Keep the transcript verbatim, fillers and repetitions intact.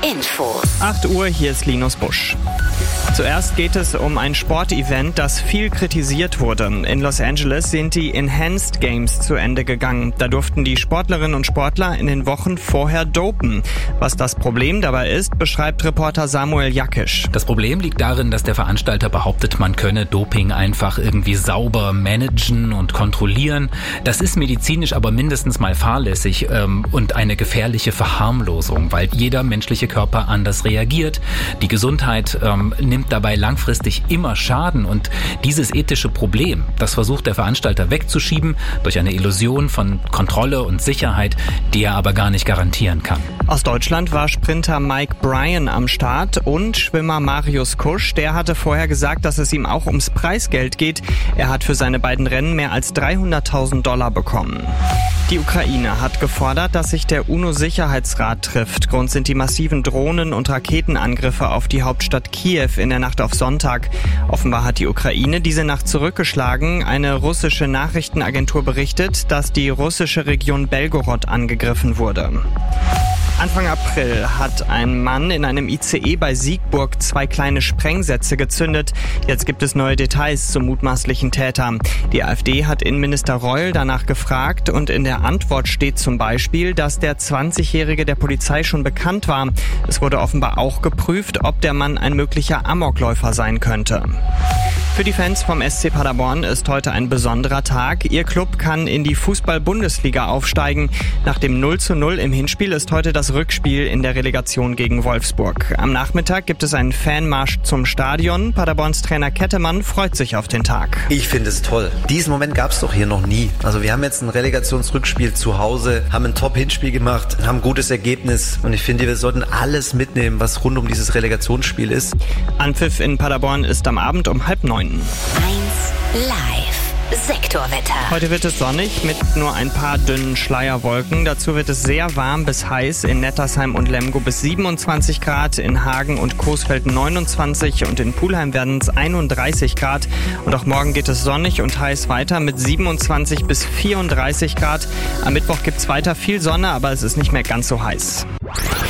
Infos. acht Uhr, hier ist Linus Busch. Zuerst geht es um ein Sportevent, das viel kritisiert wurde. In Los Angeles sind die Enhanced Games zu Ende gegangen. Da durften die Sportlerinnen und Sportler in den Wochen vorher dopen. Was das Problem dabei ist, beschreibt Reporter Samuel Jakisch. Das Problem liegt darin, dass der Veranstalter behauptet, man könne Doping einfach irgendwie sauber managen und kontrollieren. Das ist medizinisch aber mindestens mal fahrlässig ähm, und eine gefährliche Verharmlosung, weil jeder menschliche Körper anders reagiert. Die Gesundheit ähm, nimmt dabei langfristig immer Schaden und dieses ethische Problem, das versucht der Veranstalter wegzuschieben durch eine Illusion von Kontrolle und Sicherheit, die er aber gar nicht garantieren kann. Aus Deutschland war Sprinter Mike Bryan am Start und Schwimmer Marius Kusch. Der hatte vorher gesagt, dass es ihm auch ums Preisgeld geht. Er hat für seine beiden Rennen mehr als dreihunderttausend Dollar bekommen. Die Ukraine hat gefordert, dass sich der UNO-Sicherheitsrat trifft. Grund sind die massiven Drohnen- und Raketenangriffe auf die Hauptstadt Kiew in der Nacht auf Sonntag. Offenbar hat die Ukraine diese Nacht zurückgeschlagen. Eine russische Nachrichtenagentur berichtet, dass die russische Region Belgorod angegriffen wurde. Anfang April hat ein Mann in einem I C E bei Siegburg zwei kleine Sprengsätze gezündet. Jetzt gibt es neue Details zum mutmaßlichen Täter. Die AfD hat Innenminister Reul danach gefragt und in der Antwort steht zum Beispiel, dass der zwanzigjährige der Polizei schon bekannt war. Es wurde offenbar auch geprüft, ob der Mann ein möglicher Amokläufer sein könnte. Für die Fans vom S C Paderborn ist heute ein besonderer Tag. Ihr Club kann in die Fußball-Bundesliga aufsteigen. Nach dem null zu null im Hinspiel ist heute das Rückspiel in der Relegation gegen Wolfsburg. Am Nachmittag gibt es einen Fanmarsch zum Stadion. Paderborns Trainer Kettemann freut sich auf den Tag. Ich finde es toll. Diesen Moment gab es doch hier noch nie. Also wir haben jetzt ein Relegationsrückspiel zu Hause, haben ein Top-Hinspiel gemacht, haben ein gutes Ergebnis und ich finde, wir sollten alles mitnehmen, was rund um dieses Relegationsspiel ist. Anpfiff in Paderborn ist am Abend um halb neun. eins Live Sektorwetter. Heute wird es sonnig mit nur ein paar dünnen Schleierwolken. Dazu wird es sehr warm bis heiß. In Nettersheim und Lemgo bis siebenundzwanzig Grad, in Hagen und Coesfeld neunundzwanzig und in Pulheim werden es einunddreißig Grad. Und auch morgen geht es sonnig und heiß weiter mit siebenundzwanzig bis vierunddreißig Grad. Am Mittwoch gibt es weiter viel Sonne, aber es ist nicht mehr ganz so heiß.